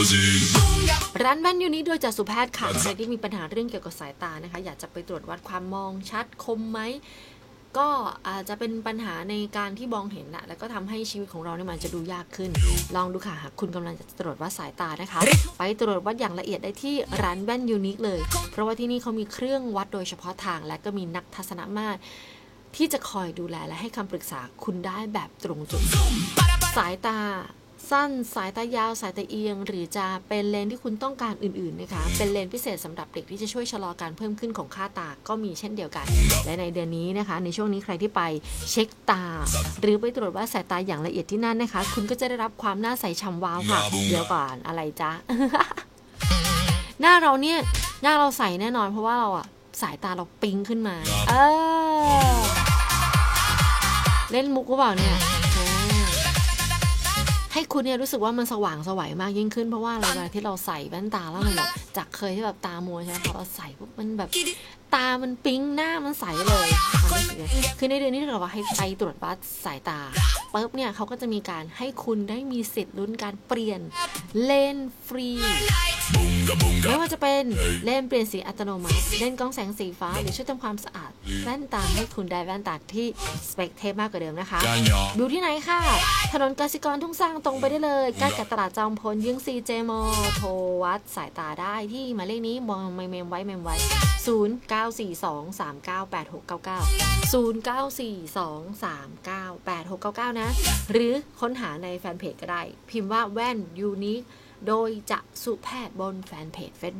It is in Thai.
ร้านแว่นยูนิคโดยจักษุแพทย์ค่ะใครที่มีปัญหาเรื่องเกี่ยวกับสายตานะคะอยากจะไปตรวจวัดความมองชัดคมไหมก็อาจจะเป็นปัญหาในการที่มองเห็นนะแล้วก็ทำให้ชีวิตของเราเนี่ยมันจะดูยากขึ้นลองดูค่ะหากคุณกำลังจะตรวจวัดสายตานะคะไปตรวจวัดอย่างละเอียดได้ที่ร้านแว่นยูนิคเลยเพราะว่าที่นี่เขามีเครื่องวัดโดยเฉพาะทางและก็มีนักทัศนมาตรที่จะคอยดูแลและให้คำปรึกษาคุณได้แบบตรงจุดสายตาสั้นสายตายาวสายตาเอียงหรือจะเป็นเลนที่คุณต้องการอื่นๆนะคะเป็นเลนพิเศษสำหรับเด็กที่จะช่วยชะลอการเพิ่มขึ้นของค่าตาก็มีเช่นเดียวกันและในเดือนนี้นะคะในช่วงนี้ใครที่ไปเช็คตาหรือไปตรวจวัดสายตาอย่างละเอียดที่นั่นนะคะคุณก็จะได้รับความหน้าใสฉ่ำว้าวค่ะเดี๋ยวก่อนอะไรจ๊ะ หน้าเราเนี่ยหน้าเราใสแน่นอนเพราะว่าเราอะสายตาเราปิ๊งขึ้นมาเล่นมุกหรือเปล่าเนี่ยให้คุณเนี่ยรู้สึกว่ามันสว่างสวยมากยิ่งขึ้นเพราะว่าเวลาที่เราใส่แว่นตาแล้วมันแบบจากเคยที่แบบตามัวใช่ไหมพอเราใส่ปุ๊บมันแบบตามันปิ๊งหน้ามันใสเลยคือในเดือนนี้เราว่าให้ไปตรวจวัดสายตาปุ๊บเนี่ยเขาก็จะมีการให้คุณได้มีสิทธิ์ลุ้นการเปลี่ยนเลนส์ฟรีไม่ว่าจะเป็นเลนส์เปลี่ยนสีอัตโนมัติเลนส์กรองแสงสีฟ้าหรือช่วยทำความสะอาดแว่นตาให้คุณได้แว่นตาที่สเปคเทพมากกว่าเดิมนะคะอยู่ที่ไหนค่ะถนนกสิกรทุ่งสร้างตรงไปได้เลยใกล้กับตลาดจอมพลยึงซีเจมอโทรวัดสายตาได้ที่หมายเลขนี้มองเมมไว้0942398699 นะหรือค้นหาในแฟนเพจก็ได้พิมพ์ว่าแว่นยูนิคโดยจักษุแพทย์บนแฟนเพจ Facebook